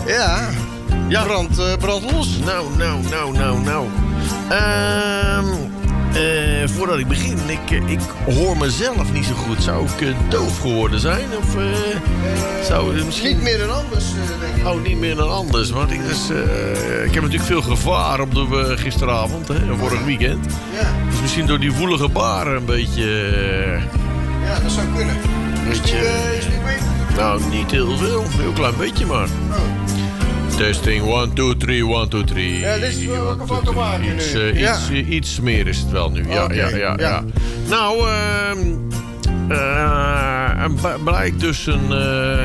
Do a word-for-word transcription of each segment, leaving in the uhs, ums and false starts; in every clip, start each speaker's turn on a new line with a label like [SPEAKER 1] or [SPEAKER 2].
[SPEAKER 1] Ja, ja. Brand, uh, brand los.
[SPEAKER 2] Nou, nou, nou, nou, nou. Ehm... Uh, voordat ik begin, ik, ik hoor mezelf niet zo goed. Zou ik uh, doof geworden zijn? Of uh, zou het misschien...
[SPEAKER 1] Niet meer dan anders, uh, denk ik.
[SPEAKER 2] Oh, niet meer dan anders. Want ik, dus, uh, ik heb natuurlijk veel gevaar op de uh, gisteravond, hè, vorig weekend.
[SPEAKER 1] Ja.
[SPEAKER 2] Dus misschien door die woelige baren een beetje... Uh,
[SPEAKER 1] ja, dat zou kunnen. Is het uh, niet beter?
[SPEAKER 2] Nou, niet heel veel. Een heel klein beetje maar. Oh. Testing, one, two, three, one, two, three.
[SPEAKER 1] Ja, dit is wel een foto maken
[SPEAKER 2] iets,
[SPEAKER 1] nu.
[SPEAKER 2] Uh,
[SPEAKER 1] ja.
[SPEAKER 2] iets, uh, iets meer is het wel nu. Ja,
[SPEAKER 1] okay,
[SPEAKER 2] ja, ja, ja,
[SPEAKER 1] ja.
[SPEAKER 2] Nou, uh, uh, blijkt dus een, uh,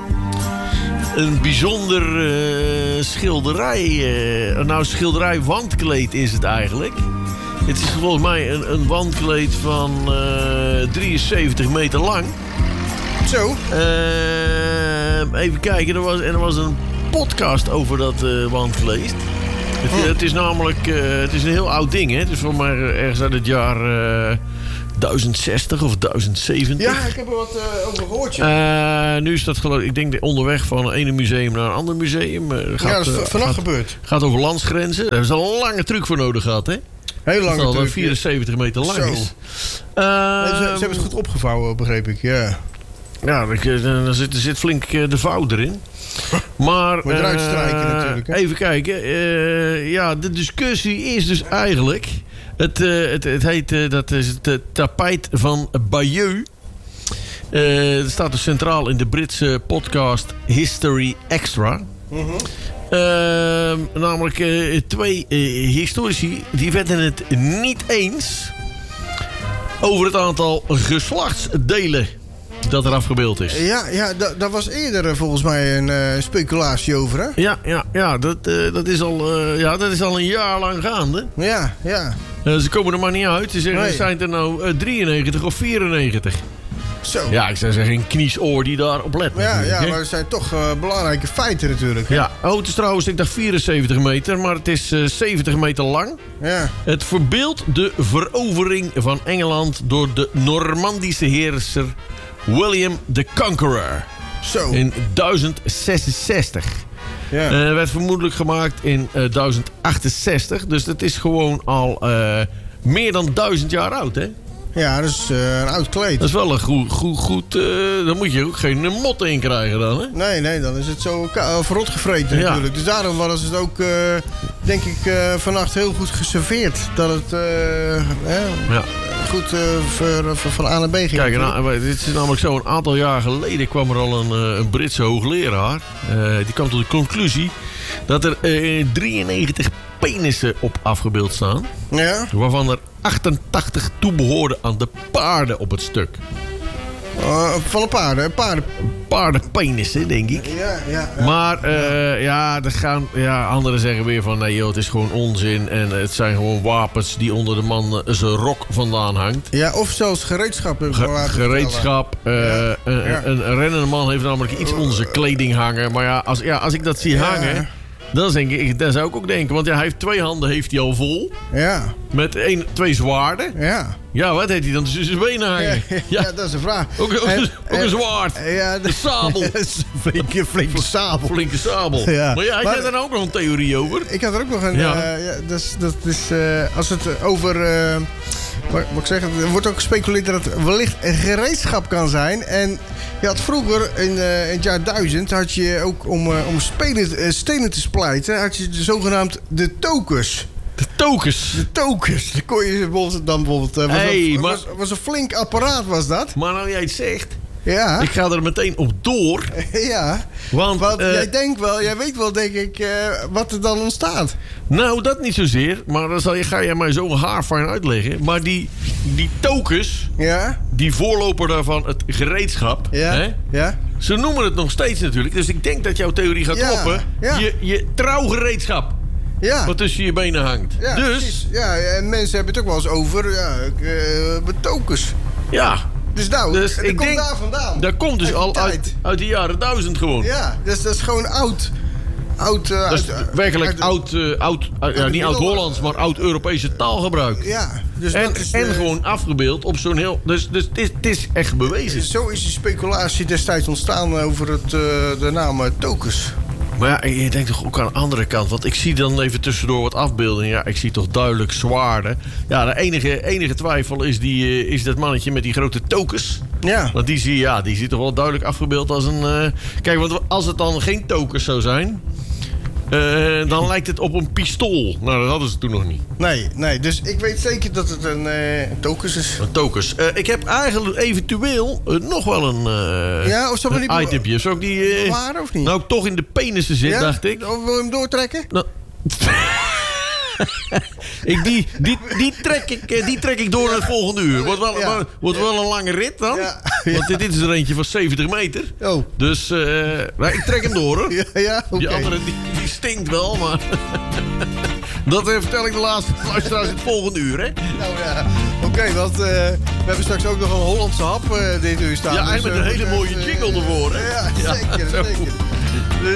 [SPEAKER 2] een bijzonder uh, schilderij. Uh, nou, schilderij wandkleed is het eigenlijk. Het is volgens mij een, een wandkleed van uh, drieënzeventig meter lang.
[SPEAKER 1] Zo.
[SPEAKER 2] Uh, even kijken, er was, en er was een podcast over dat uh, wandvlees. Het, oh. het is namelijk uh, het is een heel oud ding, hè? Het is voor mij ergens uit het jaar uh, duizend zestig of duizend zeventig.
[SPEAKER 1] Ja, ik heb er wat uh, over gehoord.
[SPEAKER 2] Ja. Uh, nu is dat geloof ik, denk onderweg van een ene museum naar een ander museum. Uh, gaat,
[SPEAKER 1] ja, dat is v- vannacht
[SPEAKER 2] gaat,
[SPEAKER 1] gebeurd.
[SPEAKER 2] Gaat over landsgrenzen. Daar hebben ze al een lange truc voor nodig gehad, hè?
[SPEAKER 1] Heel lange
[SPEAKER 2] truc. Dat al vierenzeventig meter lang
[SPEAKER 1] Zo.
[SPEAKER 2] is. Uh,
[SPEAKER 1] ze, ze hebben het goed opgevouwen, begreep ik, ja.
[SPEAKER 2] Ja, er zit, er zit flink de vouw erin. Maar
[SPEAKER 1] moet eruit strijken
[SPEAKER 2] uh,
[SPEAKER 1] natuurlijk. Hè?
[SPEAKER 2] Even kijken. Uh, ja, de discussie is dus eigenlijk... Het, uh, het, het heet... Uh, dat is het uh, tapijt van Bayeux. Uh, dat staat dus centraal in de Britse podcast History Extra.
[SPEAKER 1] Mm-hmm.
[SPEAKER 2] Uh, namelijk uh, twee uh, historici... die werden het niet eens... over het aantal geslachtsdelen... dat er afgebeeld is.
[SPEAKER 1] Ja, ja da- daar was eerder volgens mij een uh, speculatie over, hè?
[SPEAKER 2] Ja, ja, ja, dat, uh, dat, is al, uh, ja dat is al een jaar lang gaande.
[SPEAKER 1] Ja, ja.
[SPEAKER 2] Uh, ze komen er maar niet uit. Ze zeggen,
[SPEAKER 1] nee.
[SPEAKER 2] zijn er nou uh, drieënnegentig of vierennegentig?
[SPEAKER 1] Zo.
[SPEAKER 2] Ja, ik zou zeggen, een kniesoor die daarop let.
[SPEAKER 1] Ja, ja,
[SPEAKER 2] hè?
[SPEAKER 1] maar het zijn toch uh, belangrijke feiten natuurlijk. Hè?
[SPEAKER 2] Ja, oh, het is trouwens, ik dacht vierenzeventig meter, maar het is uh, zeventig meter lang.
[SPEAKER 1] Ja.
[SPEAKER 2] Het verbeeldt de verovering van Engeland door de Normandische heerser William the Conqueror.
[SPEAKER 1] Zo.
[SPEAKER 2] In duizend zesenzestig.
[SPEAKER 1] Ja.
[SPEAKER 2] Uh, werd vermoedelijk gemaakt in uh, duizend achtenzestig. Dus dat is gewoon al uh, meer dan duizend jaar oud, hè?
[SPEAKER 1] Ja, dat is uh, een oud kleed.
[SPEAKER 2] Dat is wel een goed... goed, goed uh, dan moet je ook geen mot in krijgen dan, hè?
[SPEAKER 1] Nee, nee, dan is het zo ka- verrot gevreten
[SPEAKER 2] ja.
[SPEAKER 1] natuurlijk. Dus daarom was het ook, uh, denk ik, uh, vannacht heel goed geserveerd. Dat het uh, hè,
[SPEAKER 2] ja.
[SPEAKER 1] goed uh, voor, voor, van A naar B ging.
[SPEAKER 2] Kijk, nou, dit is namelijk zo. Een aantal jaar geleden kwam er al een, een Britse hoogleraar. Uh, die kwam tot de conclusie dat er uh, drieënnegentig penissen op afgebeeld staan.
[SPEAKER 1] Ja.
[SPEAKER 2] Waarvan er achtentachtig toebehoorden aan de paarden op het stuk.
[SPEAKER 1] Uh, van een paarden, paarden.
[SPEAKER 2] Paardenpenissen, denk ik.
[SPEAKER 1] Ja, ja. ja.
[SPEAKER 2] Maar uh, ja, er gaan, ja, anderen zeggen weer van... nee joh, het is gewoon onzin. En het zijn gewoon wapens die onder de man uh, zijn rok vandaan hangt.
[SPEAKER 1] Ja, of zelfs gereedschap.
[SPEAKER 2] Ge- gereedschap. Uh, ja. Een, ja. een, een rennende man heeft namelijk iets onder zijn kleding hangen. Maar ja, als, ja, als ik dat zie
[SPEAKER 1] ja.
[SPEAKER 2] hangen... Dan, denk ik, dan zou ik ook denken. Want ja, hij heeft twee handen heeft hij al vol.
[SPEAKER 1] Ja.
[SPEAKER 2] Met een, twee zwaarden.
[SPEAKER 1] Ja.
[SPEAKER 2] Ja, wat heeft hij dan tussen zijn benen hangen?
[SPEAKER 1] Ja, ja. ja, dat is een vraag.
[SPEAKER 2] Ook, ook,
[SPEAKER 1] en,
[SPEAKER 2] ook
[SPEAKER 1] en,
[SPEAKER 2] een zwaard.
[SPEAKER 1] Ja,
[SPEAKER 2] de sabel.
[SPEAKER 1] flinke, flinke sabel.
[SPEAKER 2] Flinke sabel.
[SPEAKER 1] Ja.
[SPEAKER 2] Maar ja, had jij daar ook nog een theorie over?
[SPEAKER 1] Ik had er ook nog een...
[SPEAKER 2] Ja.
[SPEAKER 1] Uh, ja, dus, dat is... Uh, als het over... Uh, wat moet ik zeggen? Er wordt ook gespeculeerd dat het wellicht een gereedschap kan zijn. En je had vroeger, in, uh, in het jaar duizend... had je ook om, uh, om stenen, uh, stenen te splijten... had je de zogenaamd de tokers.
[SPEAKER 2] De tokers?
[SPEAKER 1] De tokers. Dan kon je bijvoorbeeld... Dan bijvoorbeeld uh, was,
[SPEAKER 2] hey,
[SPEAKER 1] een,
[SPEAKER 2] maar,
[SPEAKER 1] was, was een flink apparaat, was dat.
[SPEAKER 2] Maar nou jij het zegt...
[SPEAKER 1] Ja.
[SPEAKER 2] Ik ga er meteen op door.
[SPEAKER 1] Ja.
[SPEAKER 2] Want,
[SPEAKER 1] Want
[SPEAKER 2] uh,
[SPEAKER 1] jij denkt wel, jij weet wel, denk ik, uh, wat er dan ontstaat.
[SPEAKER 2] Nou, dat niet zozeer. Maar dan zal je, ga je mij zo haarfijn uitleggen. Maar die, die tokens,
[SPEAKER 1] ja.
[SPEAKER 2] die voorloper daarvan, het gereedschap.
[SPEAKER 1] Ja.
[SPEAKER 2] Hè?
[SPEAKER 1] Ja.
[SPEAKER 2] Ze noemen het nog steeds natuurlijk. Dus ik denk dat jouw theorie gaat
[SPEAKER 1] ja.
[SPEAKER 2] kloppen.
[SPEAKER 1] Ja.
[SPEAKER 2] Je, je trouwgereedschap.
[SPEAKER 1] Ja.
[SPEAKER 2] Wat tussen je benen hangt.
[SPEAKER 1] Ja,
[SPEAKER 2] dus.
[SPEAKER 1] Precies. Ja, en mensen hebben het ook wel eens over. Ja, uh, met tokens.
[SPEAKER 2] Ja.
[SPEAKER 1] Dus nou,
[SPEAKER 2] dus
[SPEAKER 1] dat
[SPEAKER 2] ik
[SPEAKER 1] komt
[SPEAKER 2] denk,
[SPEAKER 1] daar vandaan.
[SPEAKER 2] Dat komt dus al uit, uit de jaren duizend gewoon.
[SPEAKER 1] Ja, dus dat is gewoon oud. Oud, uh,
[SPEAKER 2] dat is
[SPEAKER 1] uit,
[SPEAKER 2] werkelijk
[SPEAKER 1] uit,
[SPEAKER 2] oud, uh, oud uh, ja, niet oud-Hollands, maar oud-Europese taalgebruik.
[SPEAKER 1] Ja, dus
[SPEAKER 2] en,
[SPEAKER 1] dat is,
[SPEAKER 2] en
[SPEAKER 1] uh,
[SPEAKER 2] gewoon afgebeeld op zo'n heel... Dus, dus het, is, het is echt bewezen.
[SPEAKER 1] Zo is die speculatie destijds ontstaan over het, uh, de naam uh, tokens.
[SPEAKER 2] Maar ja, je denkt toch ook aan de andere kant. Want ik zie dan even tussendoor wat afbeeldingen. Ja, ik zie toch duidelijk zwaarden. Ja, de enige, enige twijfel is, die, uh, is dat mannetje met die grote tokens.
[SPEAKER 1] Ja.
[SPEAKER 2] Want die zie, ja, die ziet toch wel duidelijk afgebeeld als een... Uh... Kijk, want als het dan geen tokens zou zijn... Uh, dan lijkt het op een pistool. Nou, dat hadden ze toen nog niet.
[SPEAKER 1] Nee, nee. Dus ik weet zeker dat het een, uh, een tokens is.
[SPEAKER 2] Een tokens. Uh, ik heb eigenlijk eventueel uh, nog wel een, uh,
[SPEAKER 1] ja, of
[SPEAKER 2] een
[SPEAKER 1] die
[SPEAKER 2] itempje. Zou ik die... Uh,
[SPEAKER 1] waar of niet?
[SPEAKER 2] Nou, toch in de penissen zit,
[SPEAKER 1] ja?
[SPEAKER 2] dacht ik.
[SPEAKER 1] Of wil je hem doortrekken?
[SPEAKER 2] Nou... ik, die, die, die, trek ik, die trek ik door naar het volgende uur. Wordt wel, ja. wordt wel een lange rit dan. Ja. Ja. Want dit, dit is er eentje van zeventig meter.
[SPEAKER 1] Oh.
[SPEAKER 2] Dus uh, nou, ik trek hem door hoor.
[SPEAKER 1] Ja, ja, okay.
[SPEAKER 2] Die andere die, die stinkt wel, maar... dat uh, vertel ik de laatste luisteraars in het volgende uur, hè?
[SPEAKER 1] Nou ja, oké, okay, want uh, we hebben straks ook nog een Hollandse hap uh, dit uur staan.
[SPEAKER 2] Ja, en dus, met uh, een hele mooie jingle ervoor, hè?
[SPEAKER 1] Ja, zeker,
[SPEAKER 2] ja,
[SPEAKER 1] zeker.